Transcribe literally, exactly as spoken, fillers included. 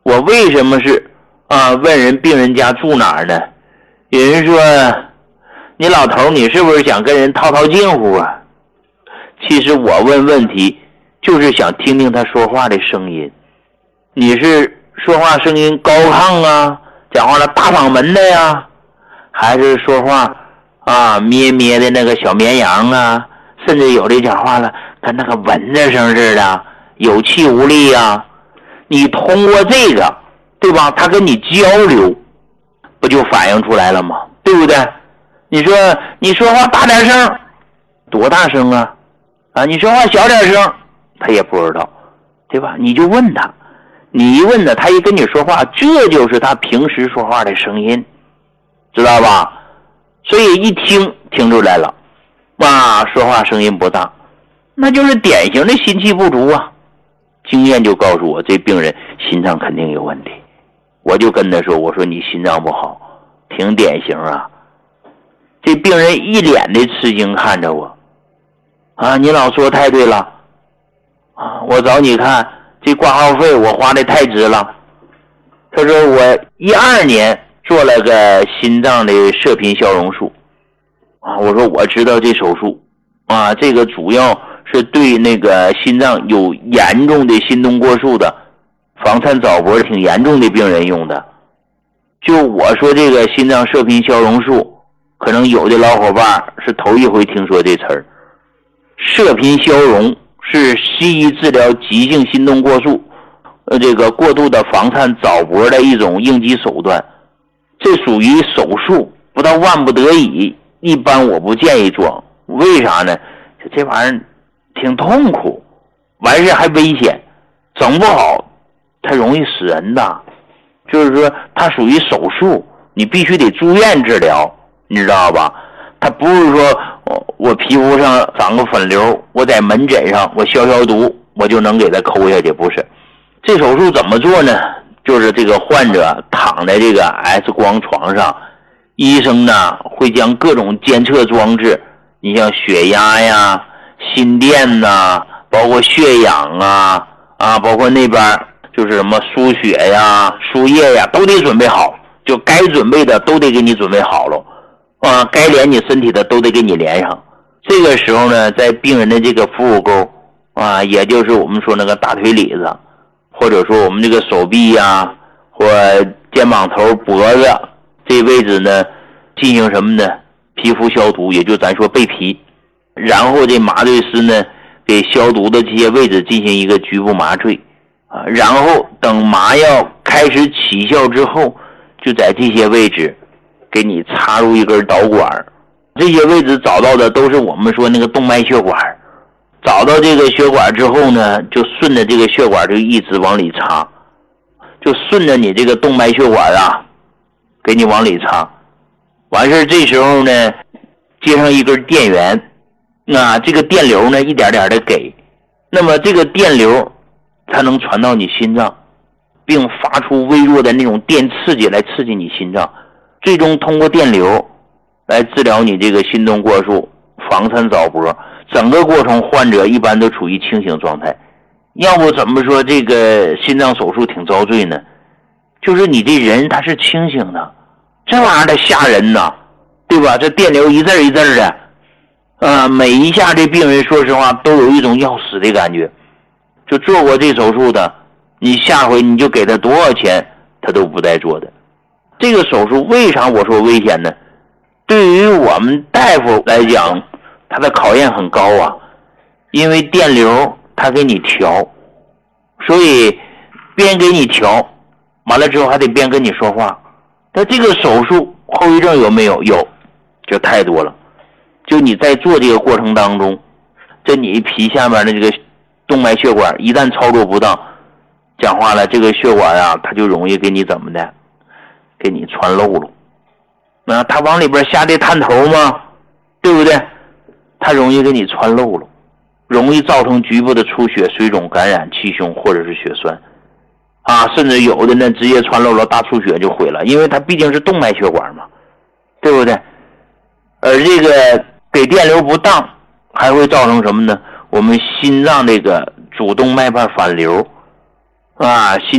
我为什么是啊问人病人家住哪儿呢？有人说你老头你是不是想跟人套套近乎啊？其实我问问题就是想听听他说话的声音。你是说话声音高亢啊，讲话了大嗓门的呀，还是说话啊咩咩的那个小绵羊啊，甚至有的讲话了跟那个蚊子声似的有气无力啊？你通过这个对吧，他跟你交流不就反映出来了吗？对不对？你说你说话大点声，多大声啊？啊，你说话小点声，他也不知道，对吧？你就问他，你一问他，他一跟你说话，这就是他平时说话的声音，知道吧？所以一听听出来了，哇，说话声音不大，那就是典型的心气不足啊。经验就告诉我，这病人心脏肯定有问题。我就跟他说，我说你心脏不好，挺典型啊。这病人一脸的吃惊看着我，啊，你老说太对了，啊，我找你看这挂号费我花的太值了。他说我一二年做了个心脏的射频消融术，啊，我说我知道这手术，啊，这个主要是对那个心脏有严重的心动过速的房颤早搏挺严重的病人用的。就我说这个心脏射频消融术，可能有的老伙伴是头一回听说这词儿。射频消融是西医治疗急性心动过速呃，这个过度的房颤早搏的一种应急手段，这属于手术，不到万不得已，一般我不建议装。为啥呢？就这玩意儿挺痛苦，完事还危险，整不好它容易死人的。就是说它属于手术，你必须得住院治疗，你知道吧？它不是说我皮肤上长个粉瘤，我在门诊上我消消毒我就能给它抠下去，不是。这手术怎么做呢？就是这个患者躺在这个 X 光床上，医生呢会将各种监测装置，你像血压呀、心电呐，包括血氧啊啊，包括那边就是什么输血呀、输液呀，都得准备好，就该准备的都得给你准备好了啊，该连你身体的都得给你连上。这个时候呢，在病人的这个腹股沟啊，也就是我们说那个大腿里子，或者说我们这个手臂呀，或肩膀头、脖子这位置呢，进行什么呢？皮肤消毒，也就咱说背皮。然后这麻醉师呢，给消毒的这些位置进行一个局部麻醉啊，然后等麻药开始起效之后，就在这些位置给你插入一根导管。这些位置找到的都是我们说那个动脉血管，找到这个血管之后呢，就顺着这个血管就一直往里插，就顺着你这个动脉血管啊给你往里插。完事这时候呢接上一根电源，那这个电流呢一点点的给，那么这个电流才能传到你心脏，并发出微弱的那种电刺激来刺激你心脏，最终通过电流来治疗你这个心动过速、房颤早搏。整个过程患者一般都处于清醒状态。要不怎么说这个心脏手术挺遭罪呢？就是你这人他是清醒的，这玩意儿它吓人呐，对吧？这电流一阵一阵的，呃，每一下这病人说实话都有一种要死的感觉。就做过这手术的，你下回你就给他多少钱他都不带做的。这个手术为啥我说危险呢？对于我们大夫来讲，他的考验很高啊，因为电流他给你调，所以边给你调完了之后还得边跟你说话。但这个手术后遗症有没有？有，就太多了。就你在做这个过程当中，这你皮下面的这个动脉血管一旦操作不当，讲话了，这个血管啊它就容易给你怎么的，给你穿漏了。那他往里边下这探头吗？对不对？他容易给你穿漏了，容易造成局部的出血、水肿、感染、气胸或者是血栓啊，甚至有的呢直接穿漏了，大出血就毁了，因为它毕竟是动脉血管嘛，对不对？而这个给电流不当还会造成什么呢？我们心脏这个主动脉瓣反流啊，心